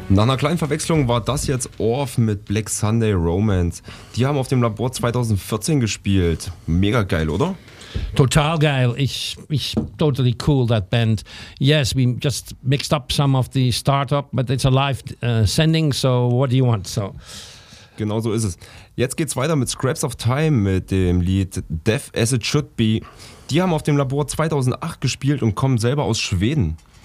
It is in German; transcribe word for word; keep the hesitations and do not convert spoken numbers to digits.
Nach einer kleinen Verwechslung war das jetzt Orff mit Black Sunday Romance. Die haben auf dem Labor zwanzig vierzehn gespielt. Mega geil, oder? Total geil. Ich, ich totally cool, that band. Yes, we just mixed up some of the startup, but it's a live uh, sending, so what do you want? So. Genau so ist es. Jetzt geht's weiter mit Scraps of Time mit dem Lied Death as It Should Be. Die haben auf dem Labor zweitausendacht gespielt und kommen selber aus Schweden.